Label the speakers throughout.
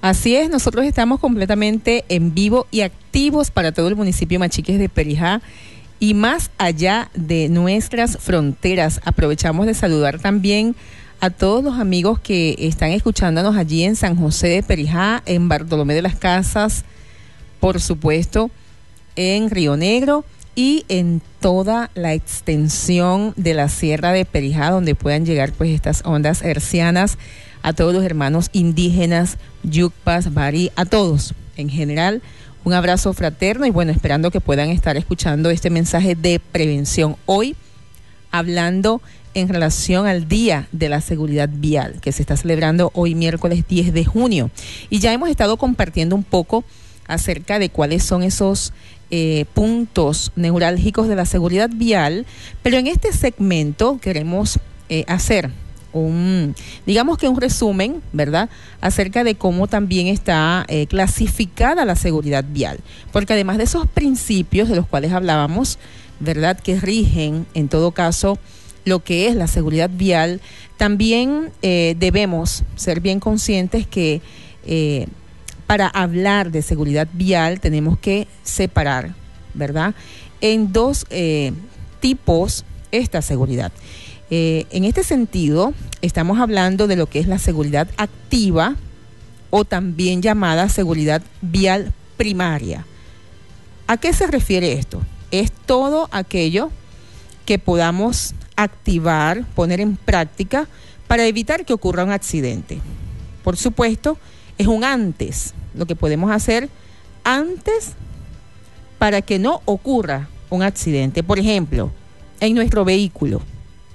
Speaker 1: Así es, nosotros estamos completamente en vivo y activos para todo el municipio Machiques de Perijá y más allá de nuestras fronteras. Aprovechamos de saludar también a todos los amigos que están escuchándonos allí en San José de Perijá, en Bartolomé de las Casas, por supuesto, en Río Negro y en toda la extensión de la Sierra de Perijá, donde puedan llegar pues estas ondas hercianas, a todos los hermanos indígenas, yucpas, barí, a todos en general. Un abrazo fraterno y bueno, esperando que puedan estar escuchando este mensaje de prevención. Hoy, hablando en relación al Día de la Seguridad Vial, que se está celebrando hoy miércoles 10 de junio. Y ya hemos estado compartiendo un poco acerca de cuáles son esos puntos neurálgicos de la seguridad vial, pero en este segmento queremos hacer digamos que un resumen, ¿verdad?, acerca de cómo también está clasificada la seguridad vial, porque además de esos principios de los cuales hablábamos, ¿verdad?, que rigen en todo caso lo que es la seguridad vial, también debemos ser bien conscientes que para hablar de seguridad vial tenemos que separar, ¿verdad?, en dos tipos esta seguridad. En este sentido, estamos hablando de lo que es la seguridad activa o también llamada seguridad vial primaria. ¿A qué se refiere esto? Es todo aquello que podamos activar, poner en práctica para evitar que ocurra un accidente. Por supuesto, es un antes, lo que podemos hacer antes para que no ocurra un accidente. Por ejemplo, en nuestro vehículo,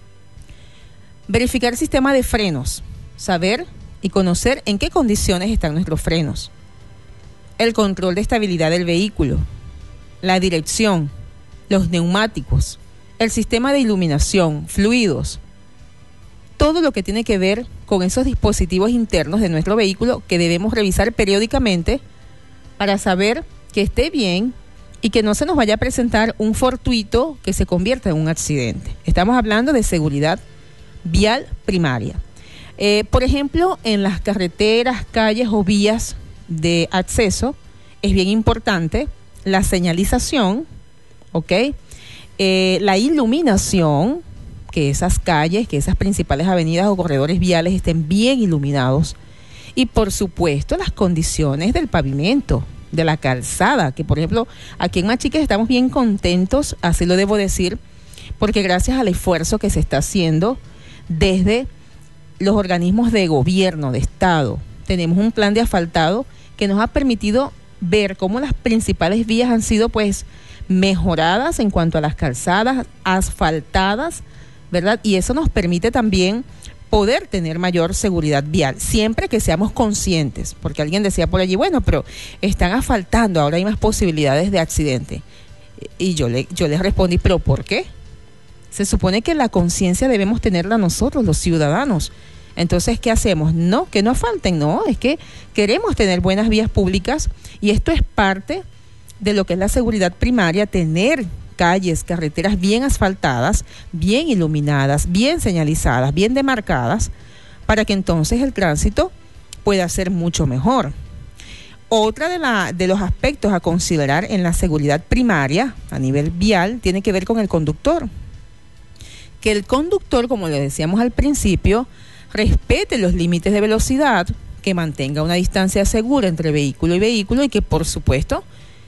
Speaker 1: verificar el sistema de frenos, saber y conocer en qué condiciones están nuestros frenos, el control de estabilidad del vehículo, la dirección, los neumáticos, el sistema de iluminación, fluidos, todo lo que tiene que ver con esos dispositivos internos de nuestro vehículo que debemos revisar periódicamente para saber que esté bien y que no se nos vaya a presentar un fortuito que se convierta en un accidente. Estamos hablando de seguridad vial primaria. Por ejemplo, en las carreteras, calles o vías de acceso es bien importante la señalización, ¿ok? La iluminación, que esas calles, que esas principales avenidas o corredores viales estén bien iluminados. Y por supuesto las condiciones del pavimento, de la calzada, que por ejemplo aquí en Machiques estamos bien contentos, así lo debo decir, porque gracias al esfuerzo que se está haciendo desde los organismos de gobierno, de Estado, tenemos un plan de asfaltado que nos ha permitido ver cómo las principales vías han sido pues mejoradas en cuanto a las calzadas, asfaltadas, ¿verdad? Y eso nos permite también poder tener mayor seguridad vial, siempre que seamos conscientes, porque alguien decía por allí, bueno, pero están asfaltando, ahora hay más posibilidades de accidente. Y yo les respondí, ¿pero por qué? Se supone que la conciencia debemos tenerla nosotros, los ciudadanos. Entonces, ¿qué hacemos? No, que no asfalten, no, es que queremos tener buenas vías públicas y esto es parte de lo que es la seguridad primaria, tener calles, carreteras bien asfaltadas, bien iluminadas, bien señalizadas, bien demarcadas, para que entonces el tránsito pueda ser mucho mejor. Otra de los aspectos a considerar en la seguridad primaria a nivel vial tiene que ver con el conductor. Que el conductor, como le decíamos al principio, respete los límites de velocidad, que mantenga una distancia segura entre vehículo y vehículo y que, por supuesto,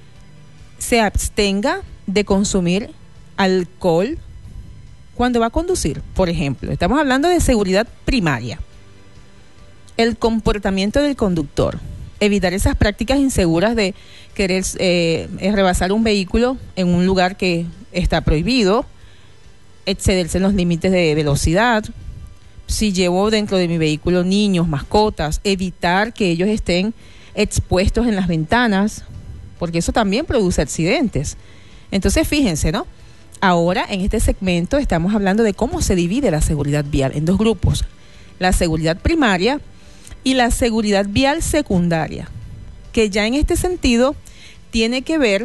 Speaker 1: se abstenga de consumir alcohol cuando va a conducir. Por ejemplo, estamos hablando de seguridad primaria. El comportamiento del conductor. Evitar esas prácticas inseguras de querer rebasar un vehículo en un lugar que está prohibido, excederse en los límites de velocidad. Si llevo dentro de mi vehículo niños, mascotas, evitar que ellos estén expuestos en las ventanas, porque eso también produce accidentes. Entonces, fíjense, ¿no? Ahora, en este segmento, estamos hablando de cómo se divide la seguridad vial en dos grupos. La seguridad primaria y la seguridad vial secundaria, que ya en este sentido tiene que ver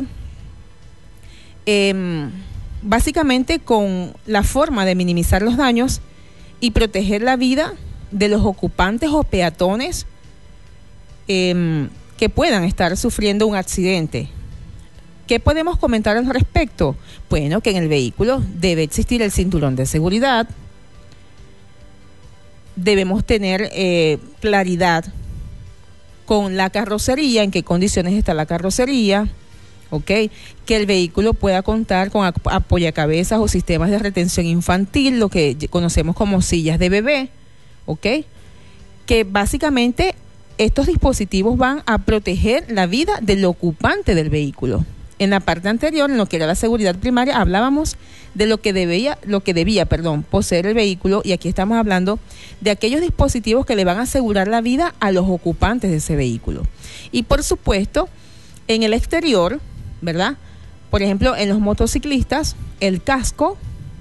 Speaker 1: básicamente con la forma de minimizar los daños y proteger la vida de los ocupantes o peatones que puedan estar sufriendo un accidente. ¿Qué podemos comentar al respecto? Bueno, que en el vehículo debe existir el cinturón de seguridad. Debemos tener claridad con la carrocería, en qué condiciones está la carrocería, ¿ok? Que el vehículo pueda contar con apoyacabezas o sistemas de retención infantil, lo que conocemos como sillas de bebé, ¿ok? Que básicamente estos dispositivos van a proteger la vida del ocupante del vehículo. En la parte anterior, en lo que era la seguridad primaria, hablábamos de lo que debía poseer el vehículo, y aquí estamos hablando de aquellos dispositivos que le van a asegurar la vida a los ocupantes de ese vehículo. Y por supuesto, en el exterior, ¿verdad? Por ejemplo, en los motociclistas, el casco,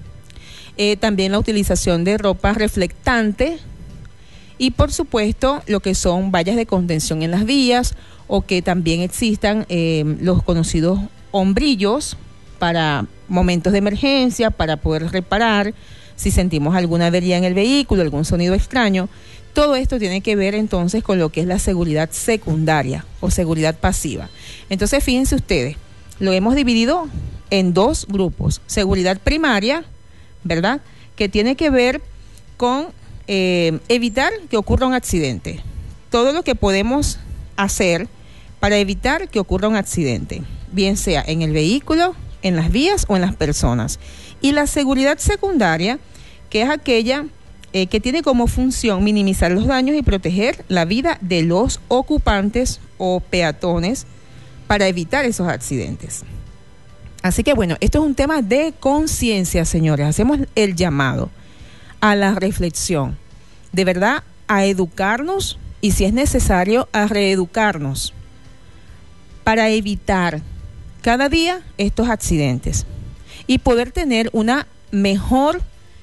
Speaker 1: también la utilización de ropa reflectante y por supuesto lo que son vallas de contención en las vías, o que también existan los conocidos hombrillos para momentos de emergencia, para poder reparar si sentimos alguna avería en el vehículo, algún sonido extraño. Todo esto tiene que ver entonces con lo que es la seguridad secundaria o seguridad pasiva. Entonces, fíjense ustedes, lo hemos dividido en dos grupos. Seguridad primaria, ¿verdad?, que tiene que ver con evitar que ocurra un accidente. Todo lo que podemos hacer para evitar que ocurra un accidente, bien sea en el vehículo, en las vías o en las personas. Y la seguridad secundaria, que es aquella que tiene como función minimizar los daños y proteger la vida de los ocupantes o peatones para evitar esos accidentes. Así que bueno, esto es un tema de conciencia, señores. Hacemos el llamado a la reflexión, de verdad, a educarnos y, si es necesario, a reeducarnos para evitar cada día estos accidentes y poder tener una mejor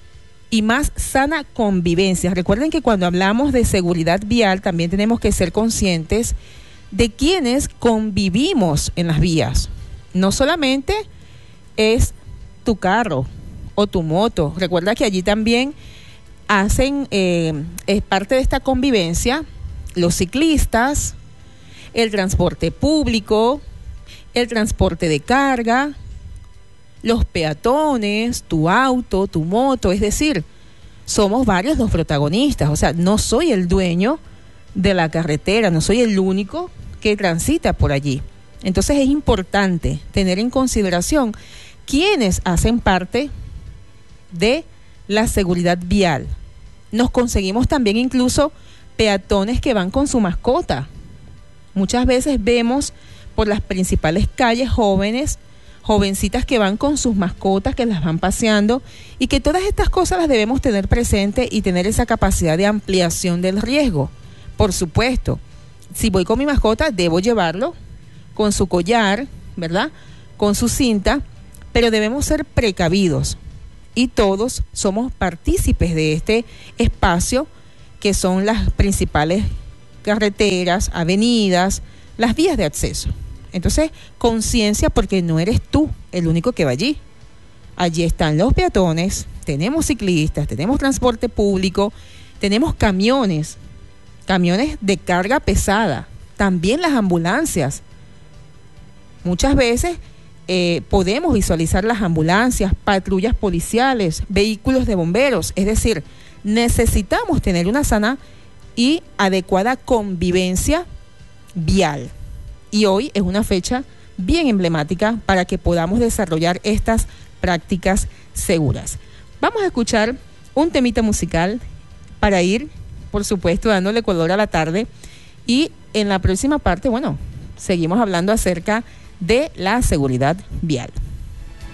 Speaker 1: y más sana convivencia. Recuerden que cuando hablamos de seguridad vial también tenemos que ser conscientes de quienes convivimos en las vías. No solamente es tu carro o tu moto. Recuerda que allí también hacen es parte de esta convivencia los ciclistas, el transporte público, el transporte de carga, los peatones, tu auto, tu moto. Es decir, somos varios los protagonistas. O sea, no soy el dueño de la carretera, no soy el único que transita por allí. Entonces es importante tener en consideración quienes hacen parte de la seguridad vial. Nos conseguimos también incluso peatones que van con su mascota. Muchas veces vemos por las principales calles jovencitas que van con sus mascotas, que las van paseando, y que todas estas cosas las debemos tener presente y tener esa capacidad de ampliación del riesgo. Por supuesto, si voy con mi mascota, debo llevarlo con su collar, ¿verdad?, con su cinta, pero debemos ser precavidos, y todos somos partícipes de este espacio que son las principales carreteras, avenidas, las vías de acceso. Entonces, conciencia, porque no eres tú el único que va allí. Allí están los peatones, tenemos ciclistas, tenemos transporte público, tenemos camiones de carga pesada, también las ambulancias. Muchas veces podemos visualizar las ambulancias, patrullas policiales, vehículos de bomberos. Es decir, necesitamos tener una sana y adecuada convivencia vial. Y hoy es una fecha bien emblemática para que podamos desarrollar estas prácticas seguras. Vamos a escuchar un temita musical para ir, por supuesto, dándole color a la tarde. Y en la próxima parte, bueno, seguimos hablando acerca de la seguridad vial.